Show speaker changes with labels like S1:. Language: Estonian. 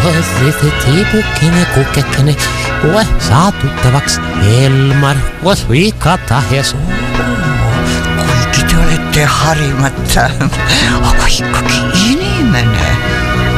S1: Tiipukkini, kukkekene, koe saa tuttavaks Elmar, koos igatahes.
S2: Kuigi te olete harimata, aga ikkagi inimene.